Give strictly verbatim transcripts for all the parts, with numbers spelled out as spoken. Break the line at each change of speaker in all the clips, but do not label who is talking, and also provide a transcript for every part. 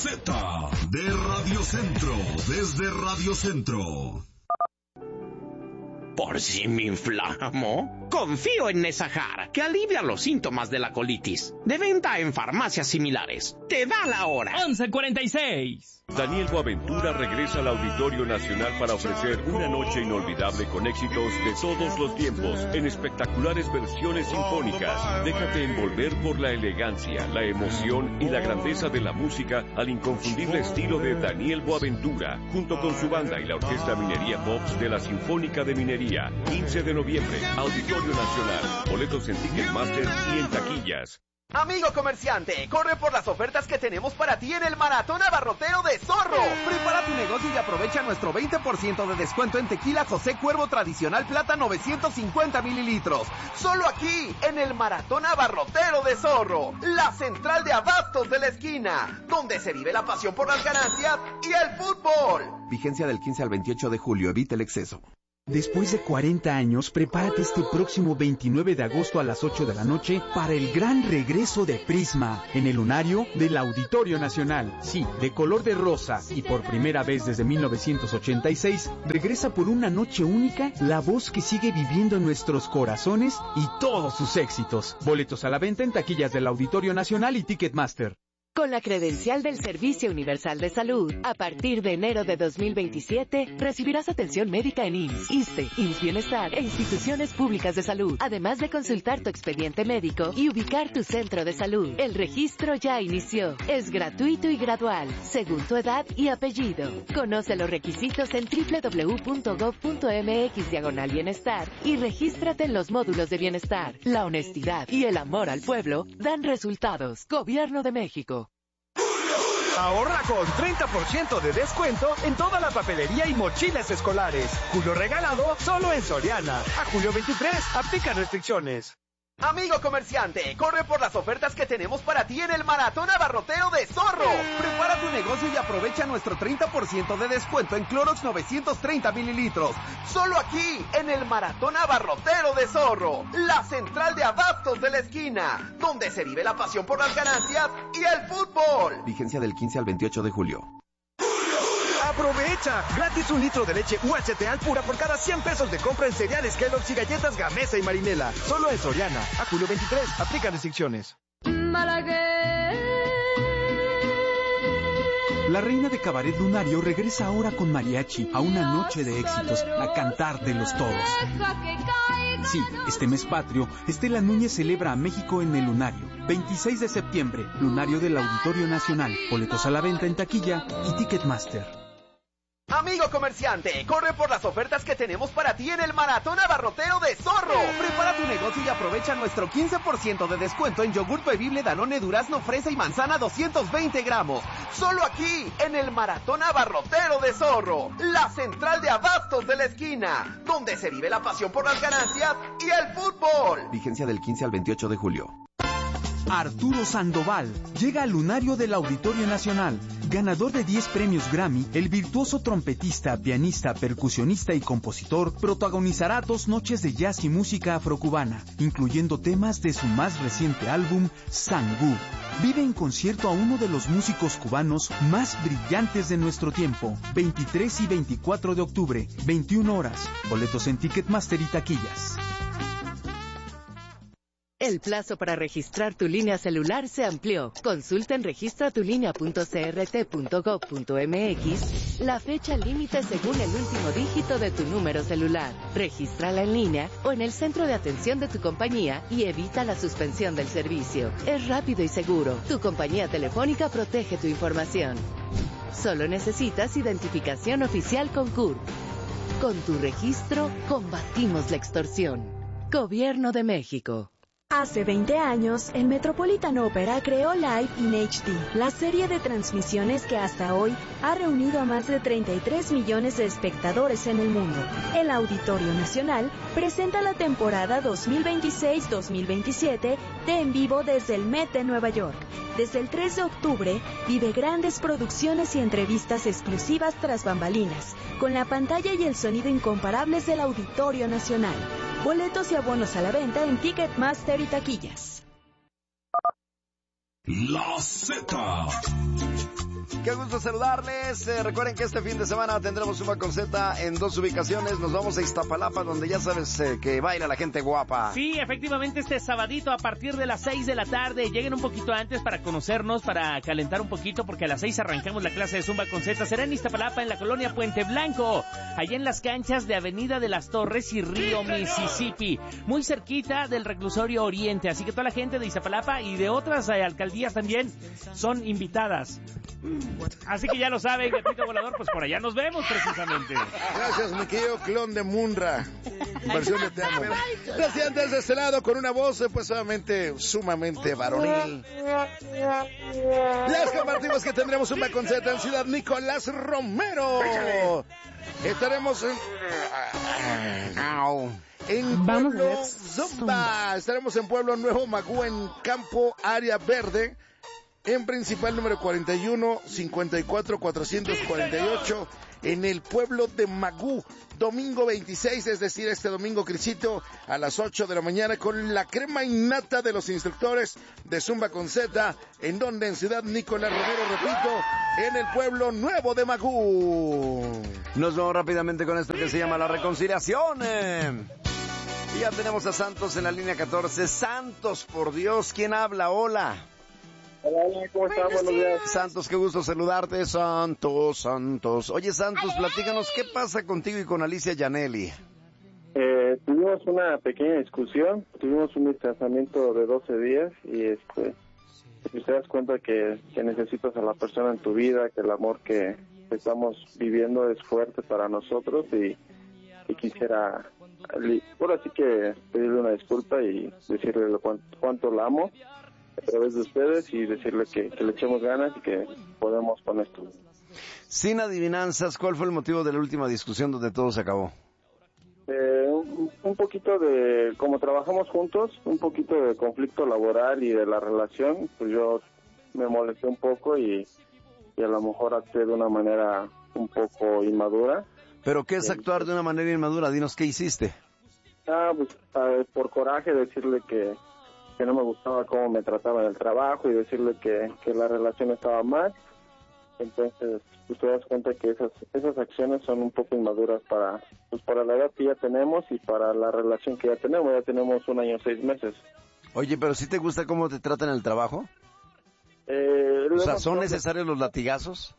Z de Radio Centro, desde Radio Centro.
¿Por si me inflamo? Confío en Nesajar, que alivia los síntomas de la colitis. De venta en farmacias similares. Te da la hora.
once cuarenta y seis.
Daniel Boaventura regresa al Auditorio Nacional para ofrecer una noche inolvidable con éxitos de todos los tiempos, en espectaculares versiones sinfónicas. Déjate envolver por la elegancia, la emoción y la grandeza de la música al inconfundible estilo de Daniel Boaventura, junto con su banda y la Orquesta Minería Pops de la Sinfónica de Minería. quince de noviembre, Auditorio Nacional. Boletos en Ticketmaster y en taquillas.
Amigo comerciante, corre por las ofertas que tenemos para ti en el Maratón Abarrotero de Zorro. Prepara tu negocio y aprovecha nuestro veinte por ciento de descuento en tequila José Cuervo Tradicional Plata novecientos cincuenta mililitros. Solo aquí, en el Maratón Abarrotero de Zorro, la central de abastos de la esquina, donde se vive la pasión por las ganancias y el fútbol.
Vigencia del quince al veintiocho de julio, evita el exceso. Después de cuarenta años, prepárate este próximo veintinueve de agosto a las ocho de la noche para el gran regreso de Prisma en el lunario del Auditorio Nacional. Sí, de color de rosa y por primera vez desde mil novecientos ochenta y seis, regresa por una noche única la voz que sigue viviendo en nuestros corazones y todos sus éxitos. Boletos a la venta en taquillas del Auditorio Nacional y Ticketmaster.
Con la credencial del Servicio Universal de Salud, a partir de enero de dos mil veintisiete, recibirás atención médica en I M S S, ISSSTE, I M S S Bienestar e instituciones públicas de salud, además de consultar tu expediente médico y ubicar tu centro de salud. El registro ya inició. Es gratuito y gradual, según tu edad y apellido. Conoce los requisitos en doble u doble u doble u punto gob punto mx diagonal bienestar y regístrate en los módulos de bienestar. La honestidad y el amor al pueblo dan resultados. Gobierno de México.
Ahorra con treinta por ciento de descuento en toda la papelería y mochilas escolares. Julio regalado solo en Soriana. A julio veintitrés, aplica restricciones.
Amigo comerciante, corre por las ofertas que tenemos para ti en el Maratón Abarrotero de Zorro. Prepara tu negocio y aprovecha nuestro treinta por ciento de descuento en Clorox novecientos treinta mililitros. Solo aquí, en el Maratón Abarrotero de Zorro, la central de abastos de la esquina, donde se vive la pasión por las ganancias y el fútbol.
Vigencia del quince al veintiocho de julio.
¡Aprovecha! Gratis un litro de leche U H T Alpura por cada cien pesos de compra en cereales Kellogg's y galletas Gamesa y Marinela. Solo en Soriana. A julio veintitrés. Aplica restricciones.
La reina de Cabaret Lunario regresa ahora con mariachi a una noche de éxitos, a cantar de los todos. Sí, este mes patrio, Estela Núñez celebra a México en el Lunario. veintiséis de septiembre, Lunario del Auditorio Nacional. Boletos a la venta en taquilla y Ticketmaster.
Amigo comerciante, corre por las ofertas que tenemos para ti en el Maratón Abarrotero de Zorro. Prepara tu negocio y aprovecha nuestro quince por ciento de descuento en yogur bebible Danone Durazno Fresa y Manzana doscientos veinte gramos. Solo aquí, en el Maratón Abarrotero de Zorro, la central de abastos de la esquina, donde se vive la pasión por las ganancias y el fútbol.
Vigencia del quince al veintiocho de julio. Arturo Sandoval llega al lunario del Auditorio Nacional. Ganador de diez premios Grammy, el virtuoso trompetista, pianista, percusionista y compositor protagonizará dos noches de jazz y música afrocubana, incluyendo temas de su más reciente álbum, Sangú. Vive en concierto a uno de los músicos cubanos más brillantes de nuestro tiempo. veintitrés y veinticuatro de octubre, veintiuna horas. Boletos en Ticketmaster y taquillas.
El plazo para registrar tu línea celular se amplió. Consulta en registra tu línea punto c r t punto gob punto m x la fecha límite según el último dígito de tu número celular. Regístrala en línea o en el centro de atención de tu compañía y evita la suspensión del servicio. Es rápido y seguro. Tu compañía telefónica protege tu información. Solo necesitas identificación oficial con C U R P. Con tu registro, combatimos la extorsión. Gobierno de México.
Hace veinte años, el Metropolitan Opera creó Live in H D, la serie de transmisiones que hasta hoy ha reunido a más de treinta y tres millones de espectadores en el mundo. El Auditorio Nacional presenta la temporada dos mil veintiséis dos mil veintisiete de En Vivo desde el Met de Nueva York. Desde el tres de octubre, vive grandes producciones y entrevistas exclusivas tras bambalinas, con la pantalla y el sonido incomparables del Auditorio Nacional. Boletos y abonos a la venta en Ticketmaster y taquillas.
La Z.
Qué gusto saludarles. Eh, recuerden que este fin de semana tendremos Zumba con Z en dos ubicaciones. Nos vamos a Iztapalapa, donde ya sabes eh, que baila la gente guapa.
Sí, efectivamente, este sabadito a partir de las seis de la tarde. Lleguen un poquito antes para conocernos, para calentar un poquito, porque a las seis arrancamos la clase de Zumba con Z. Será en Iztapalapa, en la colonia Puente Blanco, allá en las canchas de Avenida de las Torres y Río Mississippi, muy cerquita del Reclusorio Oriente. Así que toda la gente de Iztapalapa y de otras eh, alcaldías también son invitadas. Así que ya lo saben, Gatito Volador, pues por allá nos vemos precisamente.
Gracias, mi querido clon de Munra. Versión de Te Amo. Gracias, antes de este lado, con una voz, pues obviamente sumamente varonil. Les compartimos que tendremos un con Z en Ciudad Nicolás Romero. Estaremos en... En Pueblo Zumba. Estaremos en Pueblo Nuevo Magú, en Campo Área Verde. En principal número cuarenta y uno, cincuenta y cuatro, cuatrocientos cuarenta y ocho, en el pueblo de Magú, domingo veintiséis, es decir, este domingo, Crisito, a las ocho de la mañana, con la crema innata de los instructores de Zumba con Z, en donde en Ciudad Nicolás Romero, repito, en el pueblo nuevo de Magú.
Nos vamos rápidamente con esto que se llama La Reconciliación. Y ya tenemos a Santos en la línea catorce. Santos, por Dios, ¿quién habla? Hola.
Hola, ¿cómo estás? Buenos días.
Santos, qué gusto saludarte, Santos, Santos. Oye, Santos, platícanos, ¿qué pasa contigo y con Alicia Yaneli?
Eh, tuvimos una pequeña discusión, tuvimos un distanciamiento de doce días y este, si te das cuenta que, que necesitas a la persona en tu vida, que el amor que estamos viviendo es fuerte para nosotros y, y quisiera, ahora sí que pedirle una disculpa y decirle lo cuánto, cuánto la amo a través de ustedes y decirle que, que le echemos ganas y que podemos con esto.
Sin adivinanzas, ¿cuál fue el motivo de la última discusión donde todo se acabó?
Eh, un, un poquito de, como trabajamos juntos, un poquito de conflicto laboral y de la relación, pues yo me molesté un poco y, y a lo mejor actué de una manera un poco inmadura.
¿Pero qué es actuar de una manera inmadura? Dinos, ¿qué hiciste?
Ah, pues a, por coraje decirle que que no me gustaba cómo me trataba en el trabajo y decirle que, que la relación estaba mal. Entonces, pues te das cuenta que esas esas acciones son un poco inmaduras para pues para la edad que ya tenemos y para la relación que ya tenemos. Ya tenemos un año, seis meses.
Oye, pero ¿sí te gusta cómo te tratan en el trabajo?
Eh,
o sea, ¿son necesarios los latigazos?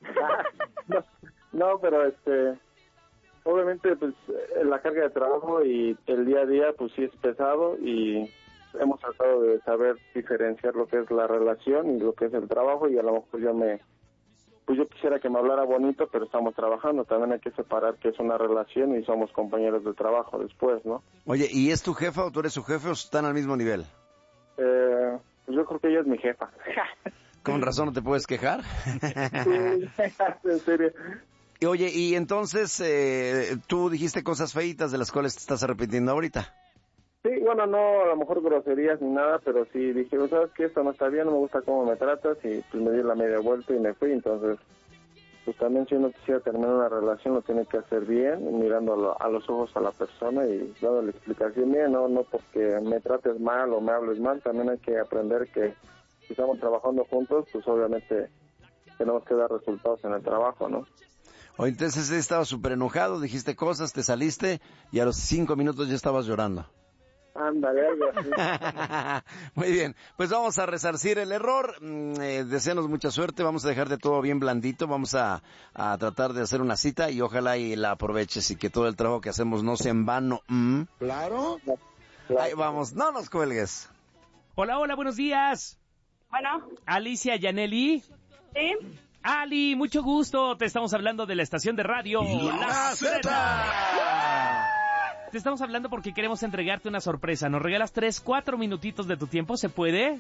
no, no, pero este... Obviamente, pues, la carga de trabajo y el día a día, pues sí es pesado y hemos tratado de saber diferenciar lo que es la relación y lo que es el trabajo y a lo mejor yo me pues yo quisiera que me hablara bonito, pero estamos trabajando, también hay que separar que es una relación y somos compañeros de trabajo después, ¿no?
Oye, ¿y es tu jefa o tú eres su jefe o están al mismo nivel?
Eh, pues yo creo que ella es mi jefa.
¿Con razón no te puedes quejar?
Sí, en serio.
Y oye, y entonces eh, tú dijiste cosas feitas de las cuales te estás arrepintiendo ahorita.
Sí, bueno, no a lo mejor groserías ni nada, pero sí dije, ¿sabes qué? Esto no está bien, no me gusta cómo me tratas, y pues me di la media vuelta y me fui. Entonces, pues también si uno quisiera terminar una relación lo tiene que hacer bien, mirando a, lo, a los ojos a la persona y dándole explicación bien, no no porque me trates mal o me hables mal, también hay que aprender que si estamos trabajando juntos, pues obviamente tenemos que dar resultados en el trabajo, ¿no?
O entonces estabas súper enojado, dijiste cosas, te saliste y a los cinco minutos ya estabas llorando.
Ándale, algo así.
Muy bien, pues vamos a resarcir el error, eh, deseanos mucha suerte, vamos a dejar de todo bien blandito, vamos a, a tratar de hacer una cita y ojalá y la aproveches y que todo el trabajo que hacemos no sea en vano. ¿Mm?
Claro.
Ahí vamos, no nos cuelgues.
Hola, hola, buenos días.
Bueno.
Alicia Yaneli.
Sí.
Ali, mucho gusto, te estamos hablando de la estación de radio La Zeta. Te estamos hablando porque queremos entregarte una sorpresa. ¿Nos regalas tres, cuatro minutitos de tu tiempo? ¿Se puede?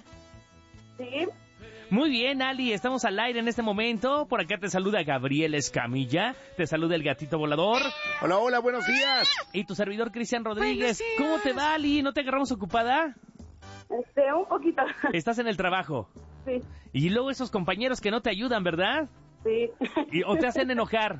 Sí.
Muy bien, Ali, estamos al aire en este momento. Por acá te saluda Gabriel Escamilla. Te saluda el Gatito Volador.
Hola, hola, buenos días.
Y tu servidor Cristian Rodríguez. ¿Cómo te va, Ali? ¿No te agarramos ocupada?
Este, un poquito.
¿Estás en el trabajo?
Sí.
Y luego esos compañeros que no te ayudan, ¿verdad?
Sí.
¿Y, o te hacen enojar?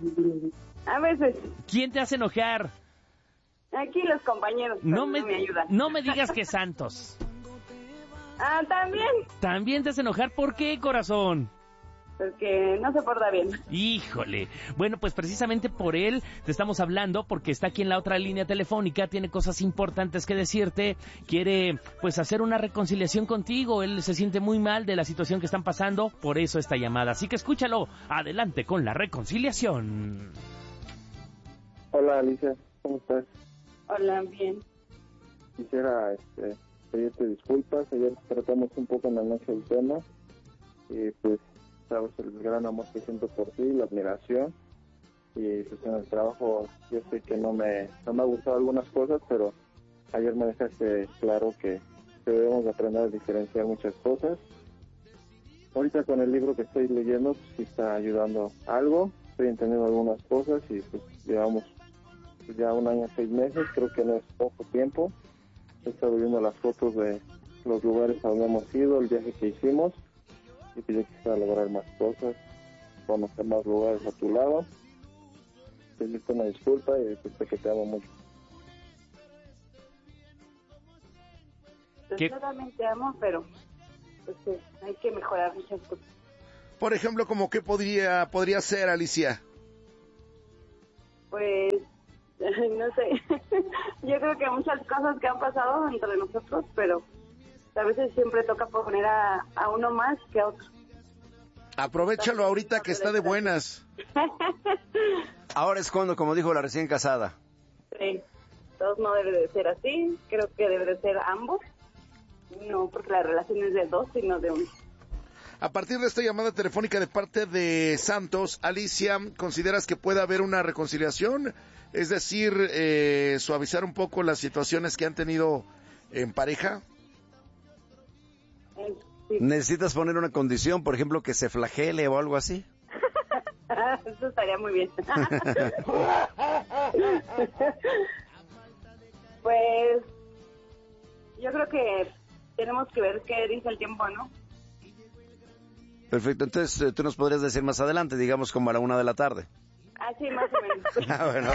A veces.
¿Quién te hace enojar?
Aquí los compañeros
no me,
no me ayudan.
No me digas que Santos.
Ah, también.
¿También te hace enojar? ¿Por qué, corazón?
porque no se porta bien.
Híjole. Bueno, pues precisamente por él te estamos hablando, porque está aquí en la otra línea telefónica, tiene cosas importantes que decirte, quiere pues hacer una reconciliación contigo, él se siente muy mal de la situación que están pasando, por eso esta llamada. Así que escúchalo, adelante con la reconciliación.
Hola Alicia, ¿cómo estás?
Hola, bien.
Quisiera este, pedirte disculpas, ayer tratamos un poco en la noche el tema, y pues sabes el gran amor que siento por ti, la admiración, y pues en el trabajo yo sé que no me no me ha gustado algunas cosas, pero ayer me dejaste claro que, que debemos de aprender a diferenciar muchas cosas. Ahorita con el libro que estoy leyendo pues sí está ayudando algo, estoy entendiendo algunas cosas y pues llevamos pues, ya un año, seis meses, creo que no es poco tiempo. He estado viendo las fotos de los lugares a donde hemos ido, el viaje que hicimos, y que yo quisiera lograr más cosas, conocer más lugares a tu lado. Pedirte una disculpa y decirte que te amo mucho.
Pues yo también te amo, pero pues, sí, hay que mejorar muchas cosas.
Por ejemplo, ¿cómo qué podría, podría ser, Alicia?
Pues, no sé, yo creo que muchas cosas que han pasado entre nosotros, pero a veces siempre toca poner a, a uno más que a otro.
Aprovechalo ahorita que está de buenas.
Ahora es cuando, como dijo la recién casada.
Sí, todos no debe de ser así, creo que debe de ser ambos. No, porque la relación es de dos, sino de uno.
A partir de esta llamada telefónica de parte de Santos, Alicia, ¿consideras que puede haber una reconciliación? Es decir, eh, suavizar un poco las situaciones que han tenido en pareja.
Sí.
¿Necesitas poner una condición, por ejemplo, que se flagele o algo así?
Eso estaría muy bien. Pues yo creo que tenemos que ver qué dice el tiempo, ¿no?
Perfecto, entonces eh, tú nos podrías decir más adelante, digamos como a la una de la tarde.
Ah, sí, más o menos.
Ah, bueno,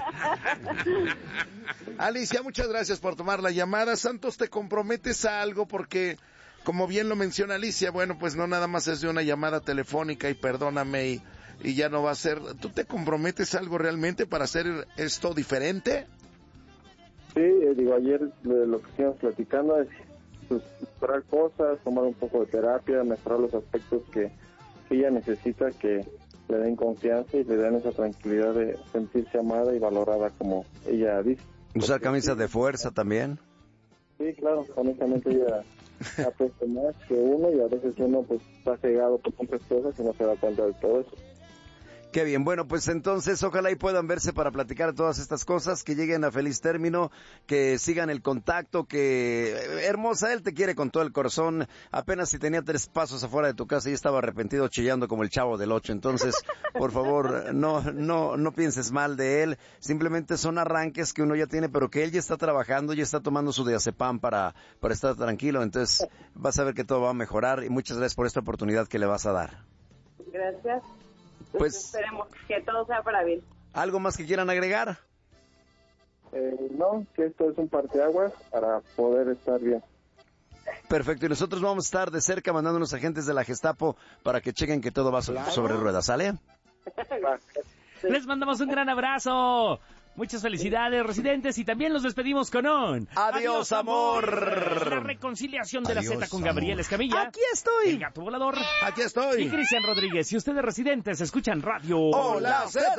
ok.
Alicia, muchas gracias por tomar la llamada. Santos, ¿te comprometes a algo? Porque, como bien lo menciona Alicia, bueno, pues no nada más es de una llamada telefónica y perdóname y, y ya no va a ser. ¿Tú te comprometes a algo realmente para hacer esto diferente?
Sí, eh, digo, ayer de lo que estuvimos platicando es pues, mejorar cosas, tomar un poco de terapia, mejorar los aspectos que, que ella necesita, que le den confianza y le den esa tranquilidad de sentirse amada y valorada como ella dice.
¿Usar camisas de fuerza también?
Sí, claro, honestamente ella aprecia más que uno y a veces uno pues está cegado por muchas cosas y no se da cuenta de todo eso.
Qué bien, bueno, pues entonces ojalá y puedan verse para platicar todas estas cosas, que lleguen a feliz término, que sigan el contacto, que hermosa, él te quiere con todo el corazón, apenas si tenía tres pasos afuera de tu casa y estaba arrepentido chillando como el Chavo del Ocho, entonces por favor no no no pienses mal de él, simplemente son arranques que uno ya tiene, pero que él ya está trabajando, ya está tomando su diazepam para, para estar tranquilo, entonces vas a ver que todo va a mejorar y muchas gracias por esta oportunidad que le vas a dar.
Gracias.
Pues
esperemos que todo sea para bien.
¿Algo más que quieran agregar?
Eh, no, que esto es un parteaguas para poder estar bien.
Perfecto, y nosotros vamos a estar de cerca mandando unos agentes de la Gestapo para que chequen que todo va so-
Claro.
sobre ruedas, ¿sale?
Les mandamos un gran abrazo. Muchas felicidades, residentes, y también los despedimos con un...
¡Adiós, amor!
La reconciliación de
Adiós,
la Z con
amor.
Gabriel Escamilla.
¡Aquí estoy!
El Gato Volador.
Aquí estoy.
Y Cristian Rodríguez. Si ustedes residentes escuchan radio...
¡Hola, Z!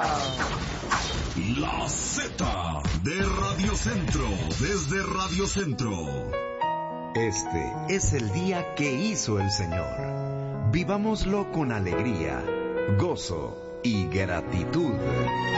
La Z de Radio Centro, desde Radio Centro.
Este es el día que hizo el Señor. Vivámoslo con alegría, gozo y gratitud.